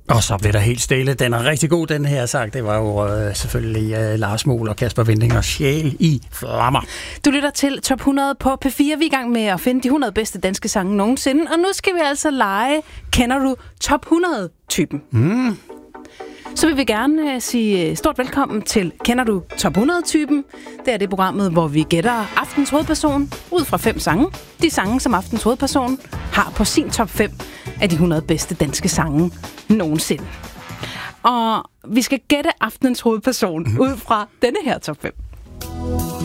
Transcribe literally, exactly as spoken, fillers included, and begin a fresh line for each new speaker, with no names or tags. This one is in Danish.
Og så blev der helt stille. Den er rigtig god, den her sang. Det var jo øh, selvfølgelig øh, Lars Mohl og Kasper Winding og Sjæl i flammer.
Du lytter til Top hundrede på P fire. Vi er i gang med at finde de hundrede bedste danske sange nogensinde. Og nu skal vi altså lege, kender du Top hundrede-typen?
Mm.
Så vil vi gerne uh, sige stort velkommen til Kender du Top hundrede-typen? Det er det programmet, hvor vi gætter aftens hovedperson ud fra fem sange. De sange, som aftens hovedperson har på sin top fem af de hundrede bedste danske sange nogensinde. Og vi skal gætte aftens hovedperson mm. ud fra denne her top fem.